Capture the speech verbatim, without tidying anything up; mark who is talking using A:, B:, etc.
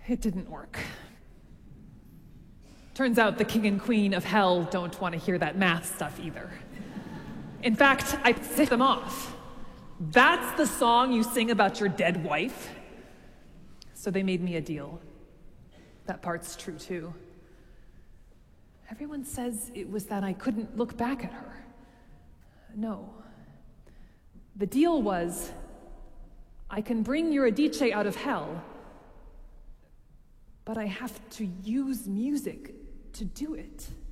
A: It didn't work. Turns out the king and queen of hell don't want to hear that math stuff either. In fact, I tipped them off. That's the song you sing about your dead wife? So they made me a deal. That part's true too. Everyone says it was that I couldn't look back at her. No. The deal was, I can bring Eurydice out of hell, but I have to use music to do it.